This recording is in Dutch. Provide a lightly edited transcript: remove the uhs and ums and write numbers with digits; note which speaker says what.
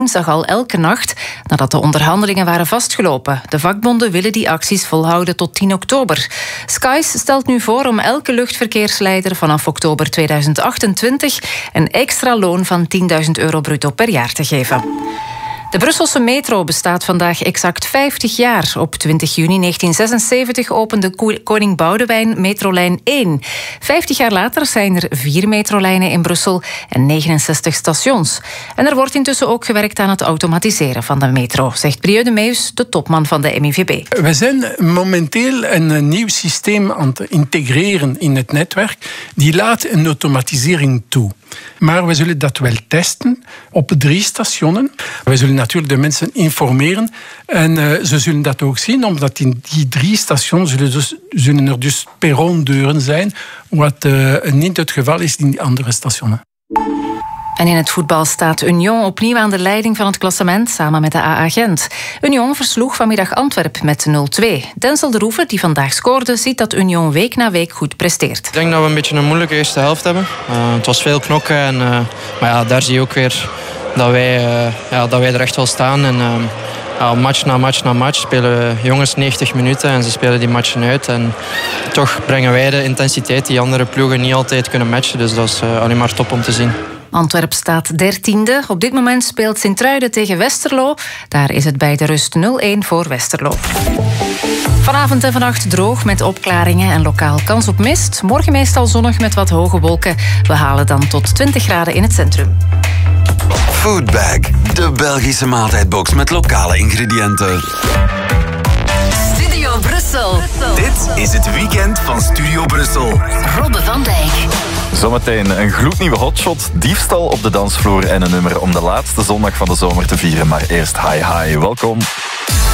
Speaker 1: zag al elke nacht nadat de onderhandelingen waren vastgelopen. De vakbonden willen die acties volhouden tot 10 oktober. Skies stelt nu voor om elke luchtverkeersleider vanaf oktober 2028 een extra loon van €10.000 bruto per jaar te geven. De Brusselse metro bestaat vandaag exact 50 jaar. Op 20 juni 1976 opende Koning Boudewijn metrolijn 1. 50 jaar later zijn er 4 metrolijnen in Brussel en 69 stations. En er wordt intussen ook gewerkt aan het automatiseren van de metro, zegt Brieux de Meus, de topman van de MIVB.
Speaker 2: We zijn momenteel een nieuw systeem aan het integreren in het netwerk. Die laat een automatisering toe. Maar we zullen dat wel testen op 3 stationen. We zullen natuurlijk de mensen informeren. En ze zullen dat ook zien, omdat in die 3 stations zullen er dus perrondeuren zijn, wat niet het geval is in die andere stations.
Speaker 1: En in het voetbal staat Union opnieuw aan de leiding van het klassement samen met de AA Gent. Union versloeg vanmiddag Antwerp met 0-2. Denzel de Roever, die vandaag scoorde, ziet dat Union week na week goed presteert. Ik
Speaker 3: denk dat we een beetje een moeilijke eerste helft hebben. Het was veel knokken, maar ja, daar zie je ook weer dat wij er echt wel staan. En match na match na match spelen jongens 90 minuten en ze spelen die matchen uit. En toch brengen wij de intensiteit die andere ploegen niet altijd kunnen matchen. Dus dat is alleen maar top om te zien.
Speaker 1: Antwerp staat 13e. Op dit moment speelt Sint-Truiden tegen Westerlo. Daar is het bij de rust 0-1 voor Westerlo. Vanavond en vannacht droog met opklaringen en lokaal kans op mist. Morgen meestal zonnig met wat hoge wolken. We halen dan tot 20 graden in het centrum.
Speaker 4: Foodbag, de Belgische maaltijdbox met lokale ingrediënten.
Speaker 5: Studio Brussel.
Speaker 4: Dit is het weekend van Studio Brussel.
Speaker 5: Robbe van Dijk.
Speaker 6: Zometeen een gloednieuwe hotshot, diefstal op de dansvloer en een nummer om de laatste zondag van de zomer te vieren. Maar eerst hi hi, welkom.